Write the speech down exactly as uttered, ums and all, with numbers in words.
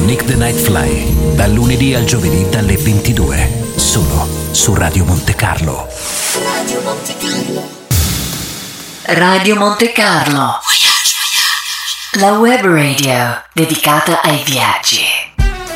Nick the Night Fly, dal lunedì al giovedì dalle ventidue, solo su Radio Monte Carlo. Radio Monte Carlo. Radio Monte Carlo. La web radio dedicata ai viaggi.